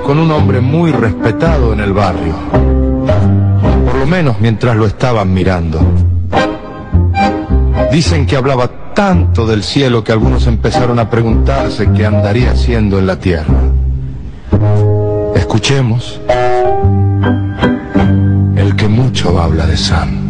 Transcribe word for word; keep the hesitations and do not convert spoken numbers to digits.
con un hombre muy respetado en el barrio, por lo menos mientras lo estaban mirando. Dicen que hablaba tanto del cielo que algunos empezaron a preguntarse qué andaría haciendo en la tierra. Escuchemos el que mucho habla de Sam.